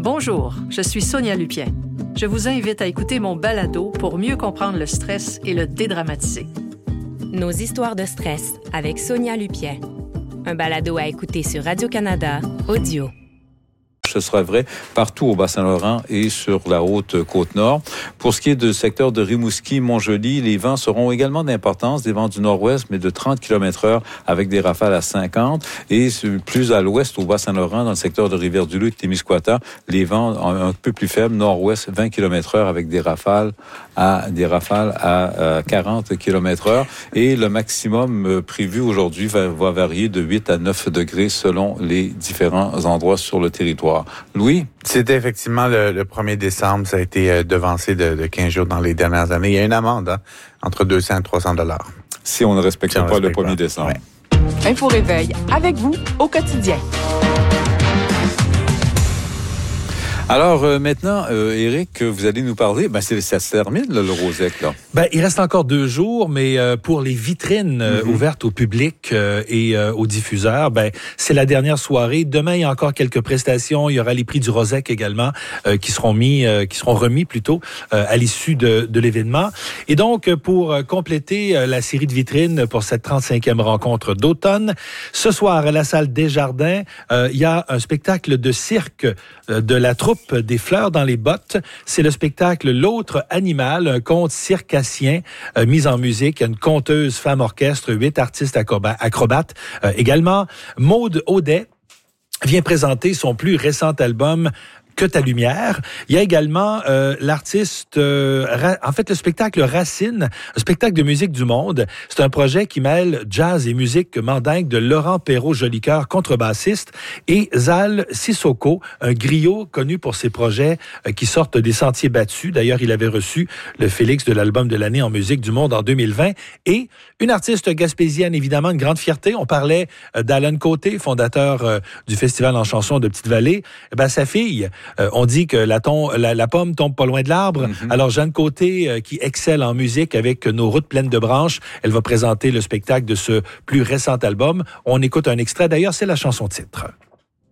Bonjour, je suis Sonia Lupien. Je vous invite à écouter mon balado pour mieux comprendre le stress et le dédramatiser. Nos histoires de stress avec Sonia Lupien. Un balado à écouter sur Radio-Canada Audio. Ce sera vrai partout au Bas-Saint-Laurent et sur la haute Côte-Nord. Pour ce qui est du secteur de Rimouski, Montjoly, les vents seront également d'importance, des vents du nord-ouest, mais de 30 km/h avec des rafales à 50. Et plus à l'ouest, au Bas-Saint-Laurent, dans le secteur de Rivière-du-Loup et de Témiscouata, les vents un peu plus faibles, nord-ouest, 20 km/h avec des rafales à 40 km/h. Et le maximum prévu aujourd'hui va varier de 8 à 9 degrés selon les différents endroits sur le territoire. Louis? C'était effectivement le 1er décembre. Ça a été devancé de 15 jours dans les dernières années. Il y a une amende entre 200 et 300 $. Si on ne respecte pas le 1er décembre. Ouais. Info Réveil, avec vous au quotidien. Alors maintenant, Éric, vous allez nous parler, ça se termine là, le Rosec, là. Il reste encore 2 jours, mais pour les vitrines ouvertes au public et aux diffuseurs, c'est la dernière soirée. Demain, il y a encore quelques prestations. Il y aura les prix du Rosec également qui seront remis plutôt à l'issue de l'événement. Et donc, pour compléter la série de vitrines pour cette 35e rencontre d'automne, ce soir à la salle Desjardins, il y a un spectacle de cirque de la troupe des Fleurs dans les bottes. C'est le spectacle L'autre animal, un conte circassien mis en musique. Il y a une conteuse femme orchestre, 8 artistes acrobates. Également, Maude Audet vient présenter son plus récent album Que ta lumière. Il y a également l'artiste, le spectacle Racine, un spectacle de musique du monde. C'est un projet qui mêle jazz et musique mandingue de Laurent Perrault-Jolicoeur, contrebassiste, et Zal Sissoko, un griot connu pour ses projets qui sortent des sentiers battus. D'ailleurs, il avait reçu le Félix de l'album de l'année en musique du monde en 2020. Et une artiste gaspésienne, évidemment, une grande fierté. On parlait d'Alan Côté, fondateur du Festival en chansons de Petite-Vallée. Sa fille, on dit que la pomme tombe pas loin de l'arbre. Alors, Jeanne Côté, qui excelle en musique avec Nos routes pleines de branches, elle va présenter le spectacle de ce plus récent album. On écoute un extrait. D'ailleurs, c'est la chanson titre.